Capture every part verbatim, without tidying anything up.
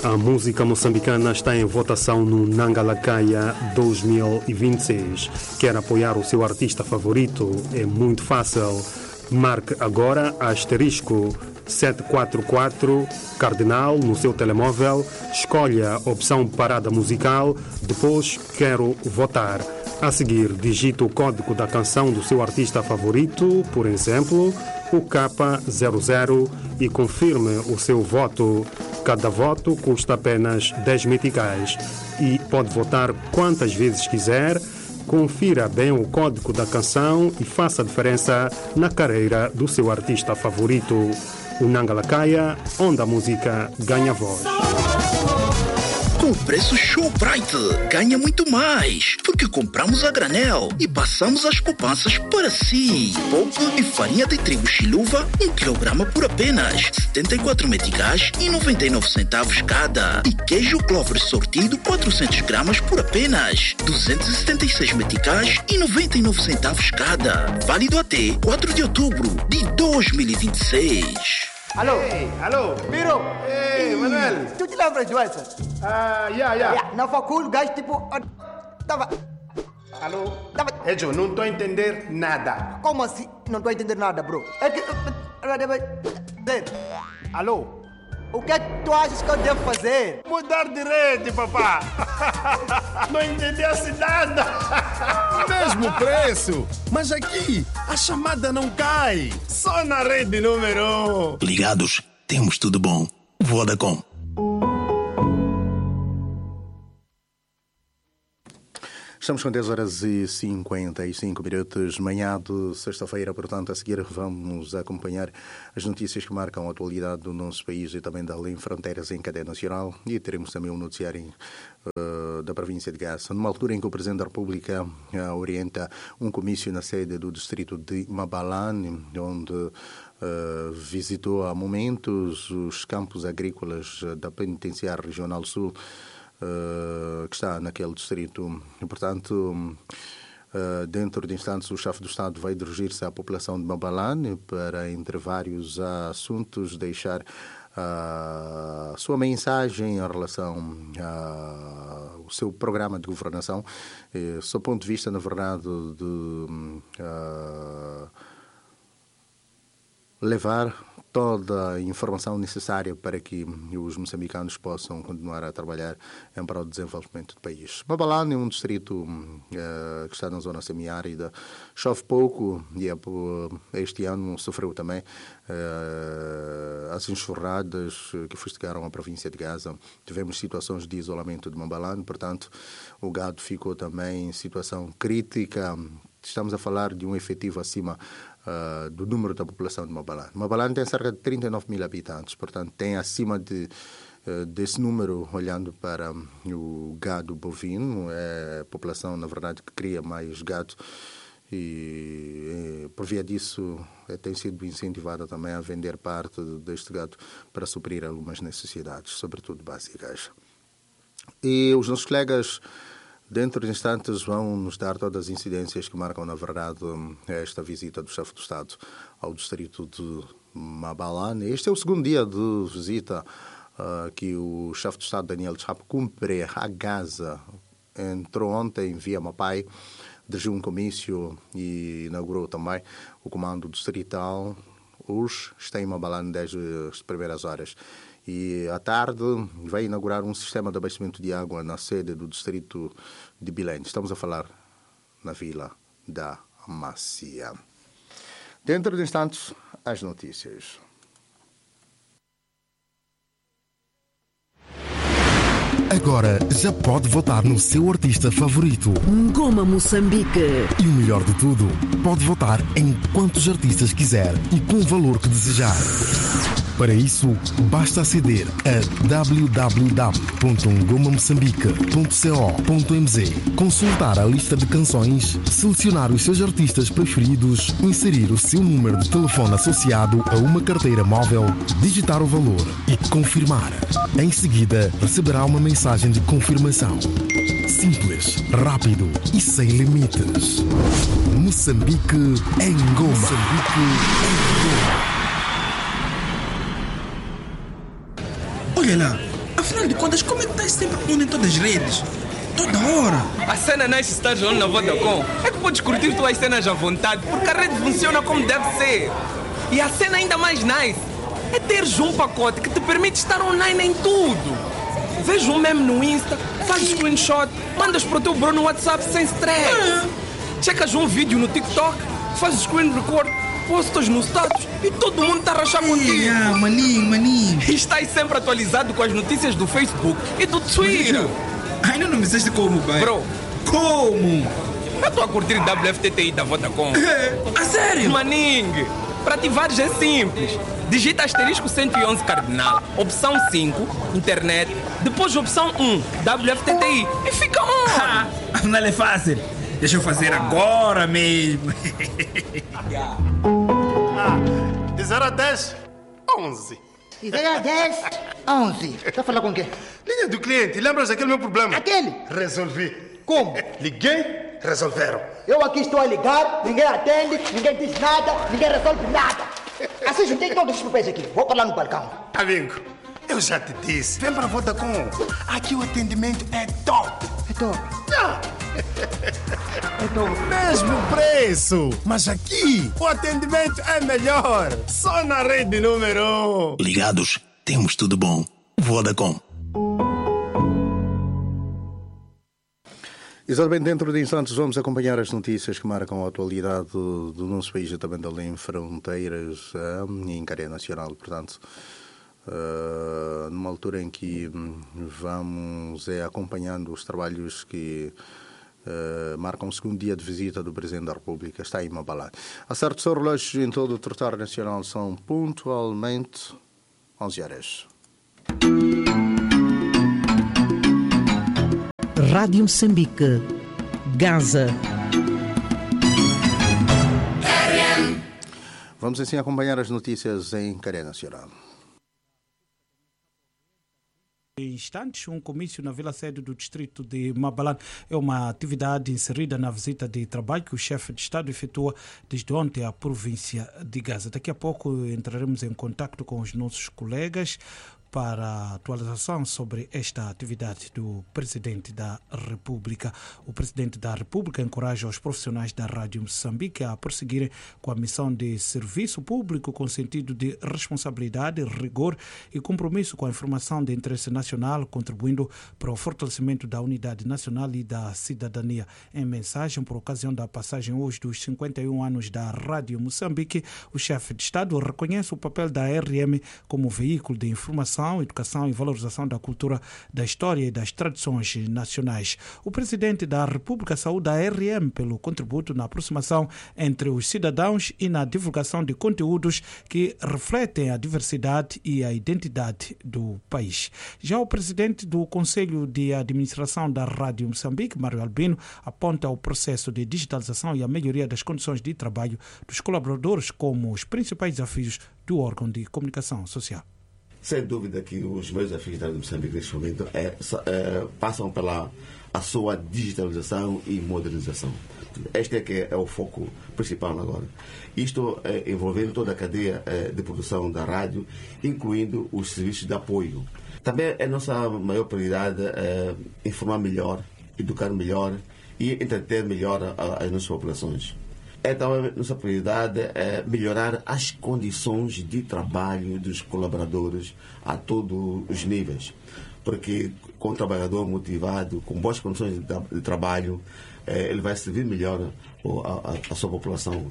A música moçambicana está em votação no Nangalakaya dois mil e vinte e seis. Quer apoiar o seu artista favorito? É muito fácil. Marque agora asterisco sete quatro quatro Cardinal no seu telemóvel, escolha a opção Parada Musical, depois Quero Votar. A seguir, digite o código da canção do seu artista favorito, por exemplo, o K zero zero, e confirme o seu voto. Cada voto custa apenas dez meticais e pode votar quantas vezes quiser. Confira bem o código da canção e faça a diferença na carreira do seu artista favorito. O Nangalakaya, onde a música ganha voz. Com o preço Showbrite, ganha muito mais, porque compramos a granel e passamos as poupanças para si. Polpa e farinha de trigo chiluva, um quilograma por apenas setenta e quatro meticais e noventa e nove centavos cada. E queijo Clover sortido, quatrocentos gramas por apenas duzentos e setenta e seis meticais e noventa e nove centavos cada. Válido até quatro de outubro de dois mil e vinte e seis. Alô? Hey, alô? Biro? Hey, Manuel. Tu te lembras, Joelson? Ah, yeah, yeah. Yeah, na facul, o gajo tipo... Tava... Alô? Tava... Ejo, não estou a entender nada. Como assim? Não estou a entender nada, bro. É que... Alô? O que é que tu achas que eu devo fazer? Mudar de rede, papá. Não entendesse nada. Mesmo preço. Mas aqui, a chamada não cai. Só na rede número um. Ligados, temos tudo bom. Vodacom. Estamos com dez horas e cinquenta e cinco minutos, manhã de sexta-feira, portanto, a seguir vamos acompanhar as notícias que marcam a atualidade do nosso país e também da além fronteiras em cadeia nacional, e teremos também um noticiário uh, da província de Gaza, numa altura em que o Presidente da República uh, orienta um comício na sede do distrito de Mabalane, onde uh, visitou há momentos os campos agrícolas da Penitenciária Regional Sul, Uh, que está naquele distrito. E, portanto, uh, dentro de instantes, o chefe do Estado vai dirigir-se à população de Mabalane para, entre vários assuntos, deixar a uh, sua mensagem em relação ao seu programa de governação, uh, sob o ponto de vista, na verdade, de uh, levar toda a informação necessária para que os moçambicanos possam continuar a trabalhar em prol do desenvolvimento do país. Mabalane é um distrito uh, que está na zona semiárida, chove pouco e este ano sofreu também uh, as enxurradas que fustigaram a província de Gaza. Tivemos situações de isolamento de Mabalane, portanto, o gado ficou também em situação crítica. Estamos a falar de um efetivo acima Uh, do número da população de Mabalane. Mabalane tem cerca de trinta e nove mil habitantes, portanto tem acima de, uh, desse número, olhando para o gado bovino, é a população, na verdade, que cria mais gado e, e por via disso, é, tem sido incentivada também a vender parte deste gado para suprir algumas necessidades, sobretudo básicas. E os nossos colegas, dentro de instantes, vão nos dar todas as incidências que marcam, na verdade, esta visita do chefe do Estado ao distrito de Mabalane. Este é o segundo dia de visita uh, que o chefe do Estado, Daniel Chapo, cumpre a Gaza. Entrou ontem via Mapai, dirigiu um comício e inaugurou também o comando distrital. Hoje está em Mabalane desde as primeiras horas. E à tarde vai inaugurar um sistema de abastecimento de água na sede do distrito de Belém. Estamos a falar na vila da Macia. Dentro de instantes, as notícias. Agora já pode votar no seu artista favorito. Ngoma Moçambique. E o melhor de tudo, pode votar em quantos artistas quiser e com o valor que desejar. Para isso, basta aceder a w w w ponto ngoma moçambique ponto co ponto m z, consultar a lista de canções, selecionar os seus artistas preferidos, inserir o seu número de telefone associado a uma carteira móvel, digitar o valor e confirmar. Em seguida, receberá uma mensagem de confirmação. Simples, rápido e sem limites. Moçambique em Ngoma. Moçambique em Ngoma. Olha lá, a Afinal de contas, como é que estás sempre on em todas as redes? Toda hora. A cena não é estar on na Vodacom. É que podes curtir tuas cenas à vontade, porque a rede funciona como deve ser. E a cena ainda mais nice é teres um pacote que te permite estar online em tudo. Veja um meme no Insta, fazes screenshot, mandas para o teu bro no WhatsApp sem stress. É. Checas um vídeo no TikTok, fazes screen record, postas no status e todo mundo está a rachar contigo. Yeah, maninho, maninho. E estás sempre atualizado com as notícias do Facebook e do Twitter. Ainda não me disseste como, pai? Bro, como? Eu estou a curtir W F T T I da Vodacom. A sério? Maning, para ativares é simples. Digita asterisco cento e onze cardinal, opção cinco, internet, depois opção um, W F T T I e fica on. Não é fácil. Deixa eu fazer agora mesmo. Ah, de zero a dez, onze. De zero a dez, onze. Está a falar com quem? Linha do cliente, lembras daquele meu problema? Aquele? Resolvi. Como? Liguei, resolveram. Eu aqui estou a ligar, ninguém atende, ninguém diz nada, ninguém resolve nada. Assim juntei todos os papéis aqui. Vou para lá no balcão. Amigo, eu já te disse, vem para a Vodacom. Aqui o atendimento é top. É top. Ah. É top. Mesmo preço, mas aqui o atendimento é melhor. Só na rede número um. Ligados, temos tudo bom. Vodacom. Exatamente, dentro de instantes vamos acompanhar as notícias que marcam a atualidade do, do nosso país e também além fronteiras um, e em cadeia nacional, portanto, uh, numa altura em que um, vamos é, acompanhando os trabalhos que uh, marcam o segundo dia de visita do Presidente da República, está em Mabalá. A certos relógios em todo o território nacional são pontualmente onze horas. Rádio Moçambique, Gaza. Vamos assim acompanhar as notícias em cadeia nacional. Em instantes, um comício na Vila Sede do distrito de Mabalane é uma atividade inserida na visita de trabalho que o chefe de Estado efetua desde ontem à província de Gaza. Daqui a pouco entraremos em contato com os nossos colegas para a atualização sobre esta atividade do Presidente da República. O Presidente da República encoraja os profissionais da Rádio Moçambique a prosseguirem com a missão de serviço público com sentido de responsabilidade, rigor e compromisso com a informação de interesse nacional, contribuindo para o fortalecimento da unidade nacional e da cidadania. Em mensagem por ocasião da passagem hoje dos cinquenta e um anos da Rádio Moçambique, o chefe de Estado reconhece o papel da R M como veículo de informação, educação e valorização da cultura, da história e das tradições nacionais. O Presidente da República saúda a R M pelo contributo na aproximação entre os cidadãos e na divulgação de conteúdos que refletem a diversidade e a identidade do país. Já o Presidente do Conselho de Administração da Rádio Moçambique, Mário Albino, aponta o processo de digitalização e a melhoria das condições de trabalho dos colaboradores como os principais desafios do órgão de comunicação social. Sem dúvida que os meus desafios da Moçambique neste momento é, é, passam pela a sua digitalização e modernização. Este é que é o foco principal agora. Isto é, envolvendo toda a cadeia é, de produção da rádio, incluindo os serviços de apoio. Também é nossa maior prioridade é, informar melhor, educar melhor e entreter melhor as nossas populações. É também nossa prioridade é melhorar as condições de trabalho dos colaboradores a todos os níveis, porque com um trabalhador motivado, com boas condições de, de trabalho, é, ele vai servir melhor a, a, a sua população.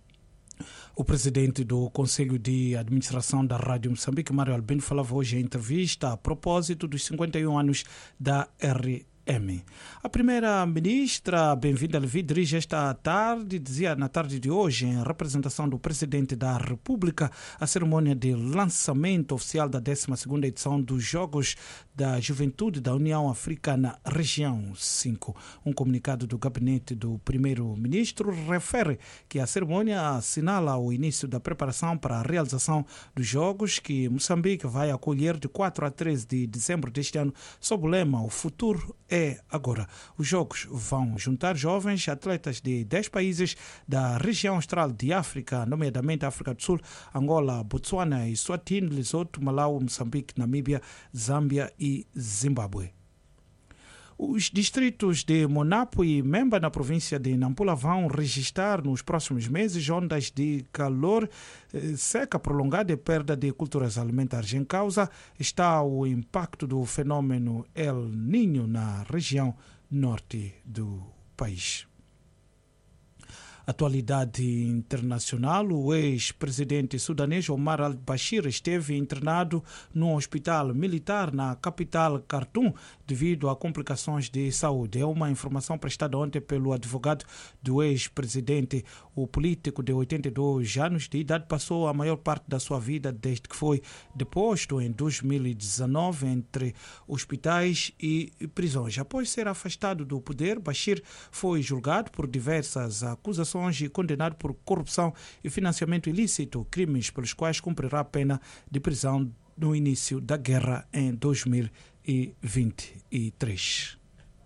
O presidente do Conselho de Administração da Rádio Moçambique, Mário Albino, falava hoje em entrevista a propósito dos cinquenta e um anos da R M. A primeira-ministra, Bem-vinda Levi, dirige esta tarde, dizia na tarde de hoje, em representação do Presidente da República, a cerimônia de lançamento oficial da décima segunda edição dos Jogos da Juventude da União Africana Região cinco. Um comunicado do gabinete do primeiro-ministro refere que a cerimônia assinala o início da preparação para a realização dos Jogos que Moçambique vai acolher de quatro a treze de dezembro deste ano, sob o lema O Futuro é é agora. Os Jogos vão juntar jovens atletas de dez países da região austral de África, nomeadamente África do Sul, Angola, Botsuana, Eswatini, Lesotho, Malau, Moçambique, Namíbia, Zâmbia e Zimbábue. Os distritos de Monapo e Memba, na província de Nampula, vão registrar nos próximos meses ondas de calor, seca prolongada e perda de culturas alimentares. Em causa está o impacto do fenômeno El Niño na região norte do país. Atualidade internacional, o ex-presidente sudanês Omar al-Bashir esteve internado num hospital militar na capital Khartoum devido a complicações de saúde. É uma informação prestada ontem pelo advogado do ex-presidente. O político de oitenta e dois anos de idade passou a maior parte da sua vida desde que foi deposto em dois mil e dezenove entre hospitais e prisões. Após ser afastado do poder, Bashir foi julgado por diversas acusações e condenado por corrupção e financiamento ilícito, crimes pelos quais cumprirá a pena de prisão no início da guerra em dois mil e vinte e três.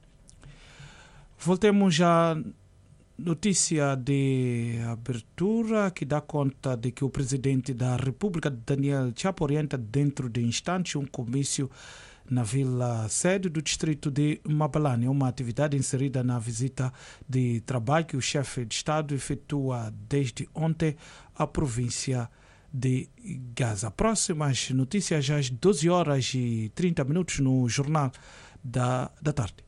Voltemos à notícia de abertura que dá conta de que o presidente da República, Daniel Chapo, orienta dentro de instantes um comício na vila sede do distrito de Mabalane. É uma atividade inserida na visita de trabalho que o chefe de Estado efetua desde ontem à província de Gaza. Próximas notícias às doze horas e trinta minutos no Jornal da, da Tarde.